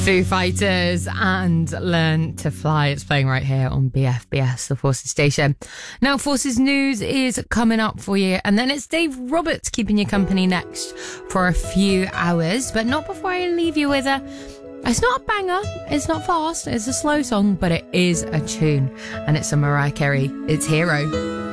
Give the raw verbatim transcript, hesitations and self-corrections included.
Foo Fighters and Learn to Fly. It's playing right here on B F B S, the Forces station. Now, Forces News is coming up for you, and then it's Dave Roberts keeping you company next for a few hours, but not before I leave you with a... It's not a banger, it's not fast, it's a slow song, but it is a tune, and it's a Mariah Carey. It's Hero.